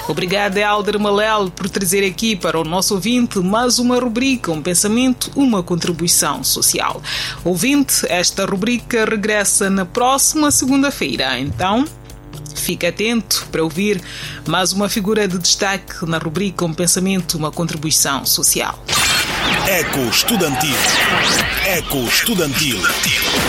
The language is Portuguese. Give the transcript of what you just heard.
Obrigada, Alder Malel, por trazer aqui para o nosso ouvinte mais uma rubrica, um pensamento, uma contribuição social. Ouvinte, esta rubrica regressa na próxima segunda-feira, então fique atento para ouvir mais uma figura de destaque na rubrica Um Pensamento, uma Contribuição Social. Eco Estudantil. Eco Estudantil.